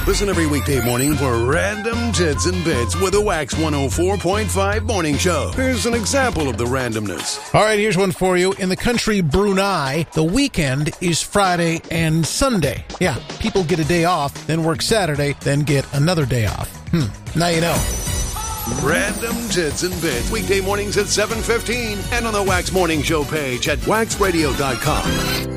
Listen every weekday morning for Random Tits and Bits with the Wax 104.5 Morning Show. Here's an example of the randomness. All right, here's one for you. In the country Brunei, the weekend is Friday and Sunday. Yeah, people get a day off, then work Saturday, then get another day off. Now you know. Random Tits and Bits, weekday mornings at 7:15 and on the Wax Morning Show page at waxradio.com.